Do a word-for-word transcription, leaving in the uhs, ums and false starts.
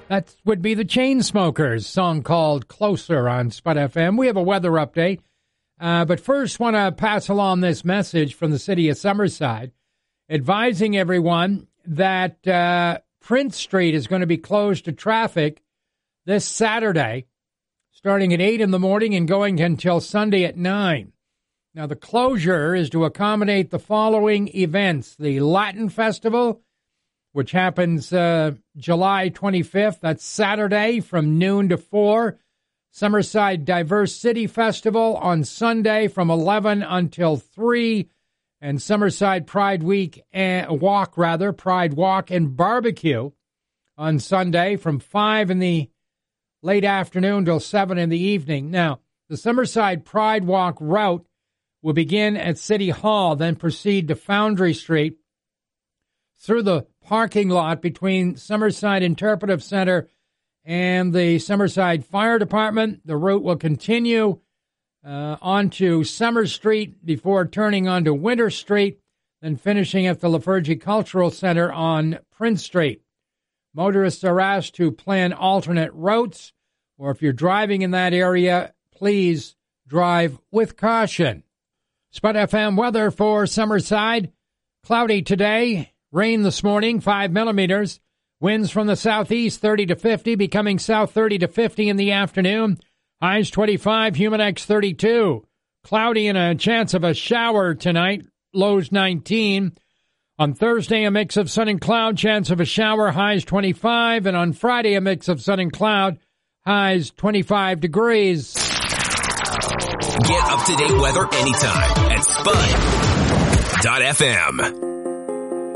That would be the Chainsmokers, song called Closer on Spud F M. We have a weather update. Uh, but first, want to pass along this message from the city of Summerside, advising everyone that uh, Prince Street is going to be closed to traffic this Saturday, starting at eight in the morning and going until Sunday at nine. Now, the closure is to accommodate the following events: the Latin Festival, which happens uh, July twenty-fifth. That's Saturday from noon to four. Summerside Diverse City Festival on Sunday from eleven until three. And Summerside Pride Week and Walk, rather, Pride Walk and Barbecue on Sunday from five in the late afternoon till seven in the evening. Now, the Summerside Pride Walk route will begin at City Hall, then proceed to Foundry Street through the parking lot between Summerside Interpretive Center and the Summerside Fire Department. The route will continue uh, onto Summer Street before turning onto Winter Street, then finishing at the Lafergie Cultural Center on Prince Street. Motorists are asked to plan alternate routes, or if you're driving in that area, please drive with caution. Spud F M weather for Summerside. Cloudy today. Rain this morning, five millimeters. Winds from the southeast, thirty to fifty, becoming south thirty to fifty in the afternoon. Highs twenty-five, Humidex thirty-two. Cloudy and a chance of a shower tonight. Lows nineteen. On Thursday, a mix of sun and cloud, chance of a shower, highs twenty-five. And on Friday, a mix of sun and cloud, highs twenty-five degrees. Get up-to-date weather anytime at Spud dot F M.